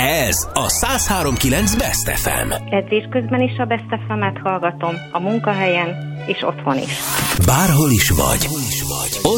Ez a 103.9 Best FM. Edzés közben is a Best FM-et hallgatom, a munkahelyen és otthon is. Bárhol is vagy.